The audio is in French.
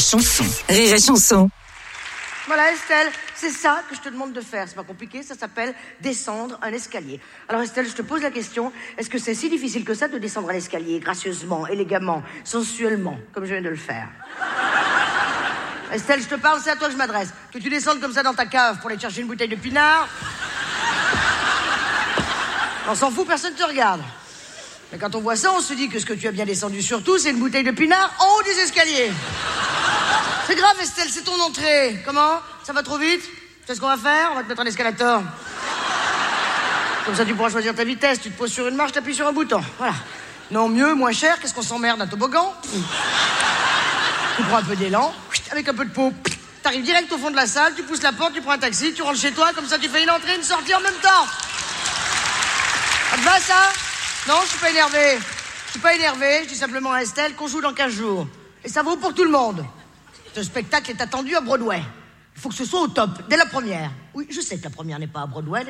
chanson. Rire et chanson. Voilà Estelle, c'est ça que je te demande de faire. C'est pas compliqué, ça s'appelle descendre un escalier. Alors Estelle, je te pose la question, est-ce que c'est si difficile que ça de descendre un escalier gracieusement, élégamment, sensuellement, comme je viens de le faire? Estelle, je te parle, c'est à toi que je m'adresse. Que tu descendes comme ça dans ta cave pour aller chercher une bouteille de pinard. On s'en fout, personne ne te regarde. Mais quand on voit ça, on se dit que ce que tu as bien descendu surtout, c'est une bouteille de pinard en haut des escaliers. C'est grave, Estelle, c'est ton entrée. Comment? Ça va trop vite? Tu sais ce qu'on va faire? On va te mettre un escalator. Comme ça, tu pourras choisir ta vitesse. Tu te poses sur une marche, t'appuies sur un bouton. Voilà. Non, mieux, moins cher, qu'est-ce qu'on s'emmerde, un toboggan? Tu prends un peu d'élan, avec un peu de peau. T'arrives direct au fond de la salle, tu pousses la porte, tu prends un taxi, tu rentres chez toi, comme ça tu fais une entrée, une sortie en même temps. Ça te va, ça? Non, je suis pas énervé. Je suis pas énervé, je dis simplement à Estelle qu'on joue dans 15 jours. Et ça vaut pour tout le monde. Ce spectacle est attendu à Broadway. Il faut que ce soit au top, dès la première. Oui, je sais que la première n'est pas à Broadway.